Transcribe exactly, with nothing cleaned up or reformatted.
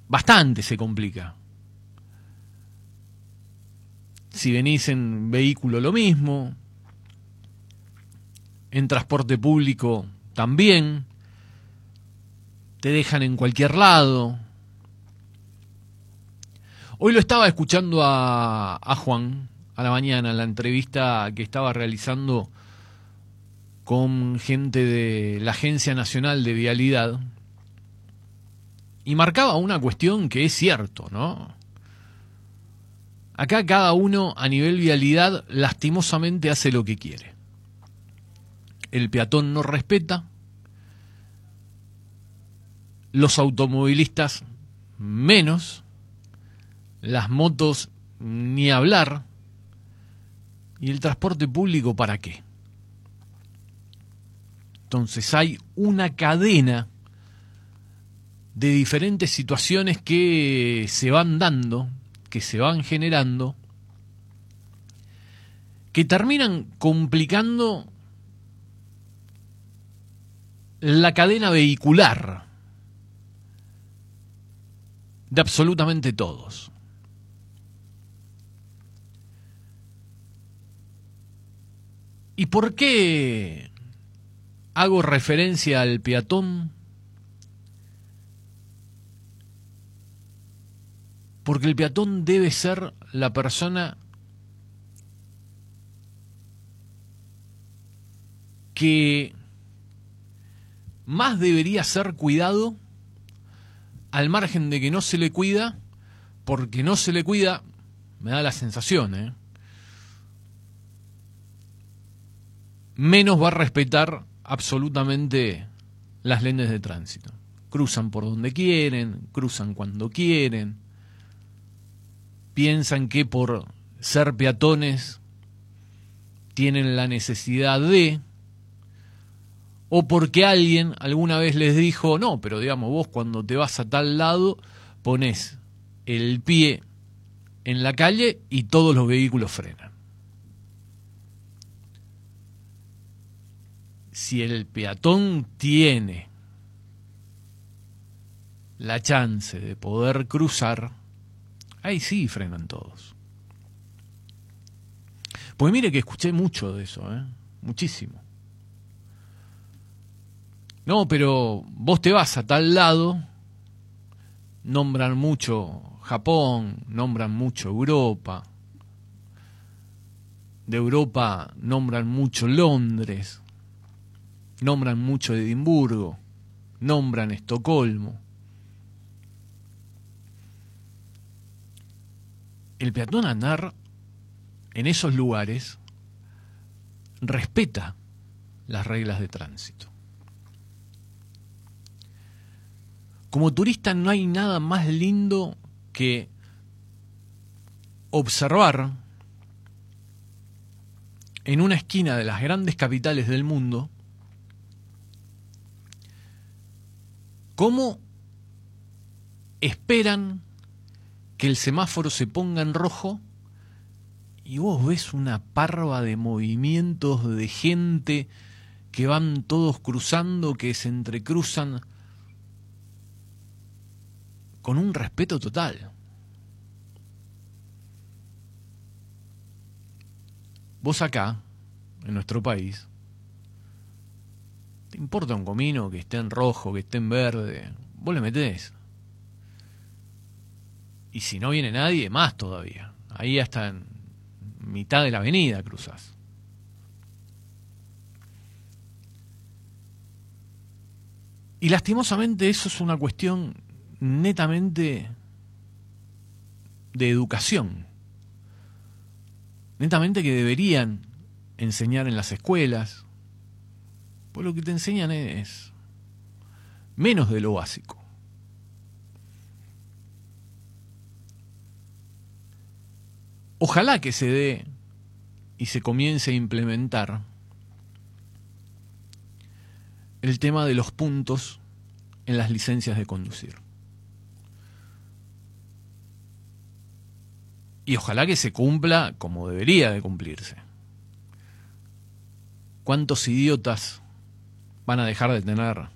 bastante se complica. Si venís en vehículo lo mismo, en transporte público también, te dejan en cualquier lado. Hoy lo estaba escuchando a, a Juan a la mañana, en la entrevista que estaba realizando con gente de la Agencia Nacional de Vialidad, y marcaba una cuestión que es cierto, ¿no? Acá cada uno a nivel vialidad lastimosamente hace lo que quiere. El peatón no respeta, los automovilistas menos, las motos ni hablar, y el transporte público ¿para qué? Entonces hay una cadena de diferentes situaciones que se van dando, que se van generando, que terminan complicando la cadena vehicular de absolutamente todos. ¿Y por qué hago referencia al peatón? Porque el peatón debe ser la persona que más debería ser cuidado, al margen de que no se le cuida, porque no se le cuida, me da la sensación, ¿eh? menos va a respetar absolutamente las leyes de tránsito. Cruzan por donde quieren, cruzan cuando quieren, piensan que por ser peatones tienen la necesidad de, o porque alguien alguna vez les dijo, no, pero digamos, vos cuando te vas a tal lado ponés el pie en la calle y todos los vehículos frenan. Si el peatón tiene la chance de poder cruzar, ahí sí frenan todos. Pues mire que escuché mucho de eso, ¿eh? Muchísimo. No, pero vos te vas a tal lado, nombran mucho Japón, nombran mucho Europa, de Europa nombran mucho Londres, nombran mucho Edimburgo, nombran Estocolmo. El peatón andar en esos lugares respeta las reglas de tránsito. Como turista no hay nada más lindo que observar en una esquina de las grandes capitales del mundo cómo esperan que el semáforo se ponga en rojo y vos ves una parva de movimientos de gente que van todos cruzando, que se entrecruzan con un respeto total. Vos acá, en nuestro país, ¿te importa un comino que esté en rojo, que esté en verde? Vos le metés. Y si no viene nadie, más todavía. Ahí hasta en mitad de la avenida cruzás. Y lastimosamente eso es una cuestión netamente de educación. Netamente que deberían enseñar en las escuelas. Pues lo que te enseñan es menos de lo básico. Ojalá que se dé y se comience a implementar el tema de los puntos en las licencias de conducir. Y ojalá que se cumpla como debería de cumplirse. ¿Cuántos idiotas van a dejar de tener